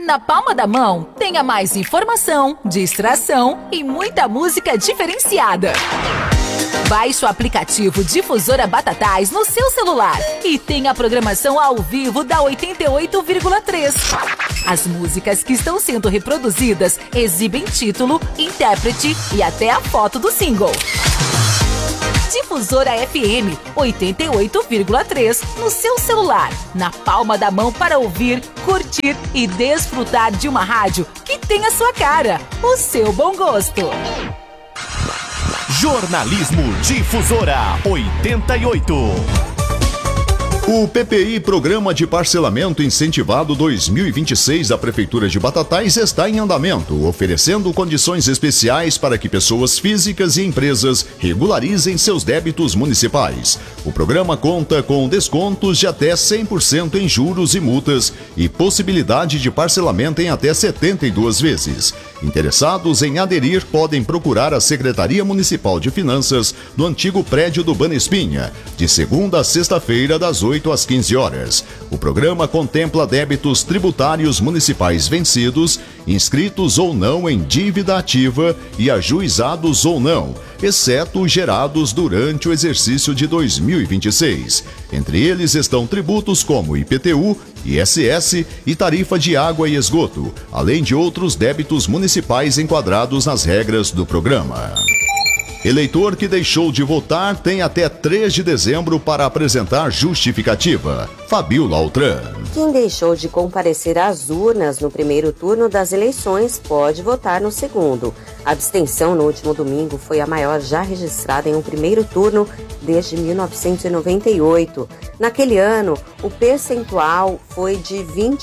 Na palma da mão, tenha mais informação, distração e muita música diferenciada. Baixe o aplicativo Difusora Batatais no seu celular e tenha a programação ao vivo da 88,3. As músicas que estão sendo reproduzidas exibem título, intérprete e até a foto do single. Difusora FM 88,3 no seu celular, na palma da mão para ouvir, curtir e desfrutar de uma rádio que tem a sua cara, o seu bom gosto. Jornalismo Difusora 88. O PPI, Programa de Parcelamento Incentivado 2026 da Prefeitura de Batatais, está em andamento, oferecendo condições especiais para que pessoas físicas e empresas regularizem seus débitos municipais. O programa conta com descontos de até 100% em juros e multas e possibilidade de parcelamento em até 72 vezes. Interessados em aderir podem procurar a Secretaria Municipal de Finanças do antigo prédio do Banespinha, de segunda a sexta-feira, das 8 às 15 horas. O programa contempla débitos tributários municipais vencidos, inscritos ou não em dívida ativa e ajuizados ou não, exceto gerados durante o exercício de 2026. Entre eles estão tributos como IPTU, ISS e tarifa de água e esgoto, além de outros débitos municipais enquadrados nas regras do programa. Eleitor que deixou de votar tem até 3 de dezembro para apresentar justificativa. Fabiola Altran. Quem deixou de comparecer às urnas no primeiro turno das eleições pode votar no segundo. A abstenção no último domingo foi a maior já registrada em um primeiro turno desde 1998. Naquele ano, o percentual foi de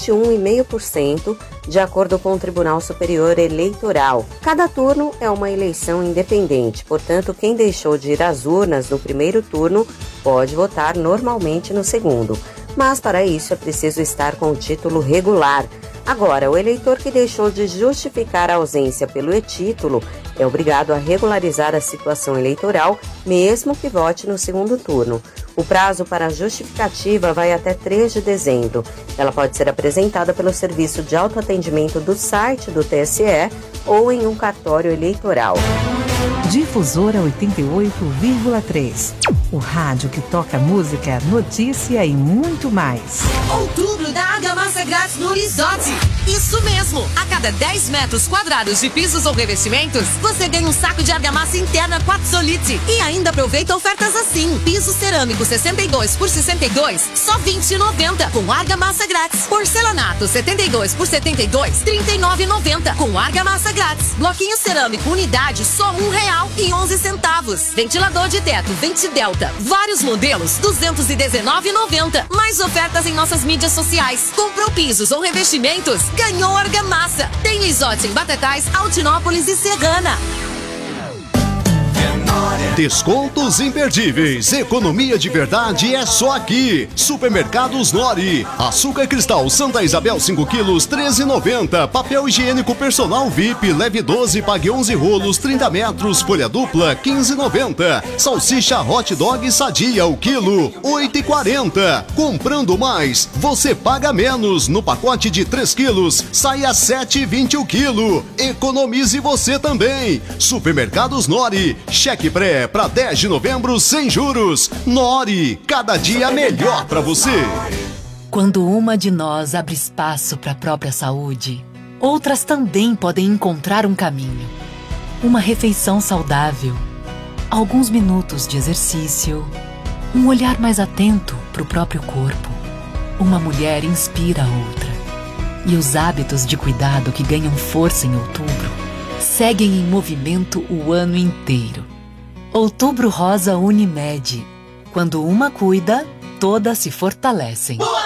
21,5%, de acordo com o Tribunal Superior Eleitoral. Cada turno é uma eleição independente, portanto, quem deixou de ir às urnas no primeiro turno pode votar normalmente no segundo. Mas para isso é preciso estar com o título regular. Agora, o eleitor que deixou de justificar a ausência pelo e-título é obrigado a regularizar a situação eleitoral, mesmo que vote no segundo turno. O prazo para a justificativa vai até 3 de dezembro. Ela pode ser apresentada pelo serviço de autoatendimento do site do TSE ou em um cartório eleitoral. Difusora 88,3. O rádio que toca música, notícia e muito mais. Outubro da argamassa grátis no Resort. Isso mesmo! A cada 10 metros quadrados de pisos ou revestimentos, você ganha um saco de argamassa interna Quartzolite. E ainda aproveita ofertas assim. Piso cerâmico 62 por 62, só R$20,90 com argamassa grátis. Porcelanato 72 por 72, R$39,90 com argamassa grátis. Bloquinho cerâmico unidade, só R$1,11. Ventilador de teto Venti Delta, vários modelos, R$219,90. Mais ofertas em nossas mídias sociais. Comprou pisos ou revestimentos? Ganhou argamassa. Tem Resort em Batatais, Altinópolis e Serrana. Descontos imperdíveis, economia de verdade é só aqui. Supermercados Nori. Açúcar cristal Santa Isabel 5 quilos, R$13,90. Papel higiênico personal VIP, leve 12, pague 11 rolos, 30 metros, folha dupla, R$15,90. Salsicha hot dog sadia, o quilo, R$8,40. Comprando mais, você paga menos. No pacote de 3 quilos, sai a R$7,20 o quilo. Economize você também. Supermercados Nori. Cheque pré para 10 de novembro sem juros. Nori, cada dia melhor para você. Quando uma de nós abre espaço para a própria saúde, outras também podem encontrar um caminho. Uma refeição saudável, alguns minutos de exercício, um olhar mais atento para o próprio corpo. Uma mulher inspira a outra. E os hábitos de cuidado que ganham força em outubro seguem em movimento o ano inteiro. Outubro Rosa Unimed. Quando uma cuida, todas se fortalecem.